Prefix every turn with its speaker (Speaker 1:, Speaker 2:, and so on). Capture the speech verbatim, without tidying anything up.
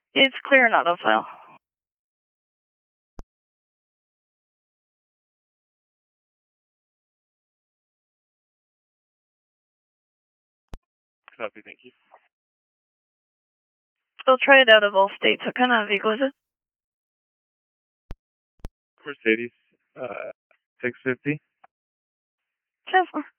Speaker 1: It's clear in auto file.
Speaker 2: Copy, thank you.
Speaker 1: They'll try it out of all states. What kind of vehicle is it?
Speaker 2: Mercedes, uh, six fifty.
Speaker 1: Tesla.